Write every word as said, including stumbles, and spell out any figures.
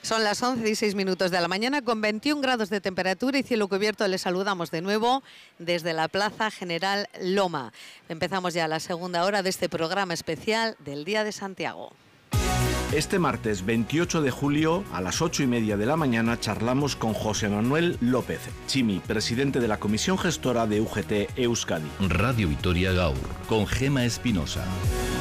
Son las once y seis minutos de la mañana con veintiún grados de temperatura y cielo cubierto. Les saludamos de nuevo desde la Plaza General Loma. Empezamos ya la segunda hora de este programa especial del Día de Santiago. Este martes veintiocho de julio a las ocho y media de la mañana charlamos con José Manuel López, Chimi, presidente de la Comisión Gestora de U G T Euskadi. Radio Vitoria Gaur, con Gema Espinosa.